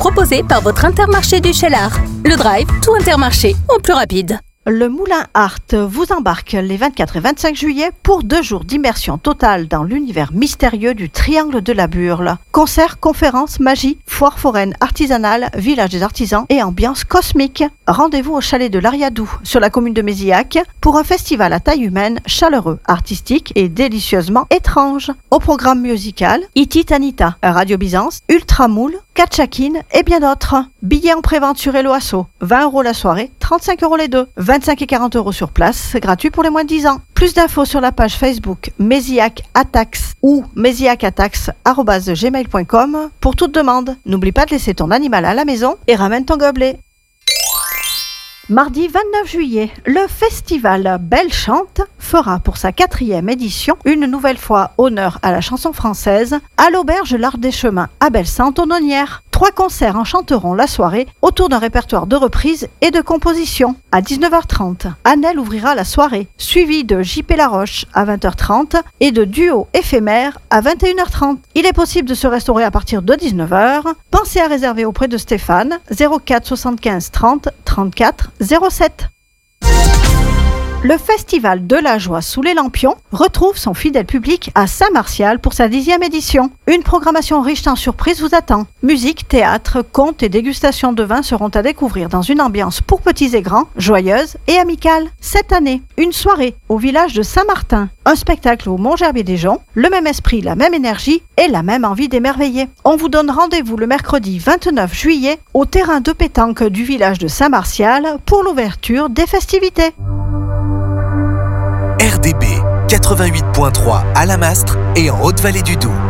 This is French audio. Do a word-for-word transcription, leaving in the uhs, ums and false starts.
proposé par votre Intermarché du Cheylard. Le drive, tout Intermarché, en plus rapide. Le Moulin Art vous embarque les vingt-quatre et vingt-cinq juillet pour deux jours d'immersion totale dans l'univers mystérieux du Triangle de la Burle. Concerts, conférences, magie, foire foraine artisanale, village des artisans et ambiance cosmique. Rendez-vous au chalet de l'Ariadou sur la commune de Mézillac pour un festival à taille humaine, chaleureux, artistique et délicieusement étrange. Au programme musical, Iti Tanita, Radio Byzance, Ultramoule, Katchakin et bien d'autres. Billets en prévente sur Eloasso, vingt euros la soirée, trente-cinq euros les deux, vingt-cinq et quarante euros sur place, c'est gratuit pour les moins de dix ans. Plus d'infos sur la page Facebook Mézillac Attax ou mézillacattax arobase gmail point com pour toute demande. N'oublie pas de laisser ton animal à la maison et ramène ton gobelet. Mardi vingt-neuf juillet, le festival Belle Chante fera pour sa quatrième édition une nouvelle fois honneur à la chanson française à l'auberge L'Arc des Chemins à Bellesainte-Aunonnière. Trois concerts enchanteront la soirée autour d'un répertoire de reprises et de compositions. À dix-neuf heures trente, Annelle ouvrira la soirée, suivie de J P Laroche à vingt heures trente et de Duo éphémère à vingt et une heures trente. Il est possible de se restaurer à partir de dix-neuf heures. Pensez à réserver auprès de Stéphane zéro quatre soixante-quinze trente trente-quatre zéro sept. Le Festival de la Joie sous les Lampions retrouve son fidèle public à Saint-Martial pour sa dixième édition. Une programmation riche en surprises vous attend. Musique, théâtre, contes et dégustations de vin seront à découvrir dans une ambiance pour petits et grands, joyeuse et amicale. Cette année, une soirée au village de Saint-Martin, un spectacle au Mont-Gerbier-des-Joncs, le même esprit, la même énergie et la même envie d'émerveiller. On vous donne rendez-vous le mercredi vingt-neuf juillet au terrain de pétanque du village de Saint-Martial pour l'ouverture des festivités. R D B quatre-vingt-huit point trois à Lamastre et en Haute-Vallée du Doubs.